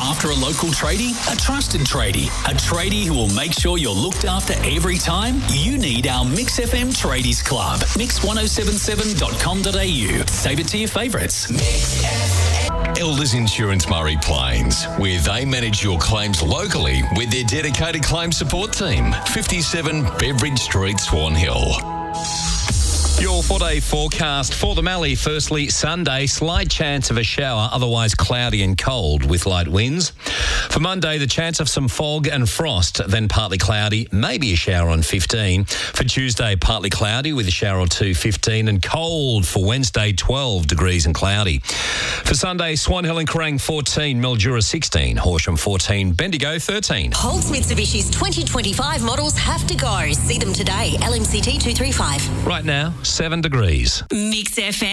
after a local tradie? A trusted tradie. A tradie who will make sure you're looked after every time? You need our Mix FM Tradies Club. Mix1077.com.au. Save it to your favourites. Mix FM. Elders Insurance Murray Plains, where they manage your claims locally with their dedicated claim support team. 57 Beveridge Street, Swan Hill. Your 4-day forecast for the Mallee. Firstly, Sunday, slight chance of a shower, otherwise cloudy and cold with light winds. For Monday, the chance of some fog and frost, then partly cloudy, maybe a shower on 15. For Tuesday, partly cloudy with a shower or 2, 15, and cold for Wednesday, 12 degrees and cloudy. For Sunday, Swan Hill and Kerrang 14, Mildura 16, Horsham 14, Bendigo 13. Holtz Mitsubishi's 2025 models have to go. See them today. LMCT 235. Right now, 7 degrees. Mix FM.